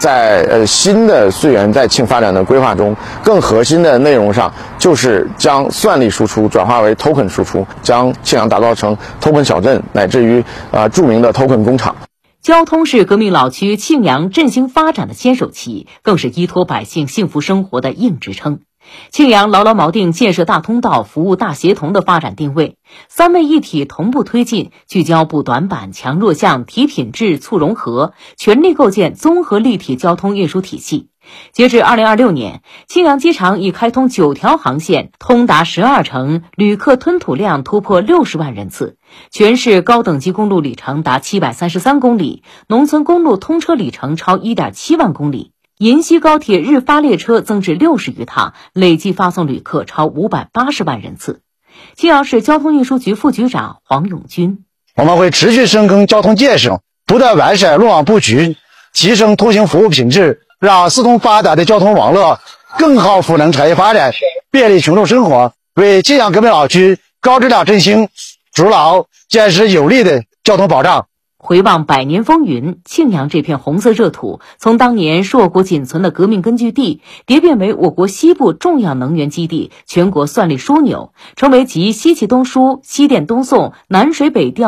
在新的绥远在庆发展的规划中，更核心的内容上就是将算力输出转化为 token 输出，将庆阳打造成 token 小镇，乃至于著名的 token 工厂。 交通是革命老区庆阳振兴发展的牵手旗，更是依托百姓幸福生活的硬支撑。庆阳牢牢锚定建设大通道、服务大协同的发展定位，三位一体同步推进，聚焦补短板、强弱项、提品质、促融合，全力构建综合立体交通运输体系。截至2026年，庆阳机场已开通9条航线，通达12城，旅客吞吐量突破60万人次。全市高等级公路里程达733公里，农村公路通车里程超1.7万公里。银西高铁日发列车增至60余趟，累计发送旅客超580万人次。庆阳市交通运输局副局长黄永军： 我们会持续深耕交通建设，不断完善路网布局，提升出行服务品质，让四通发达的交通网络更好赋能产业发展，便利群众生活，为庆阳革命老区高质量振兴筑牢坚实有力的交通保障。 回望百年风云，庆阳这片红色热土，从当年硕果仅存的革命根据地，蝶变为我国西部重要能源基地、全国算力枢纽，成为集西气东输、西电东送、南水北调